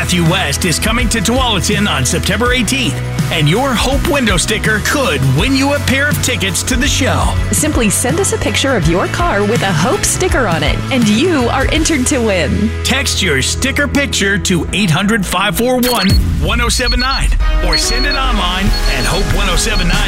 Matthew West is coming to Tualatin on September 18th, and your Hope window sticker could win you a pair of tickets to the show. Simply send us a picture of your car with a Hope sticker on it, and you are entered to win. Text your sticker picture to 800-541-1079 or send it online at hope1079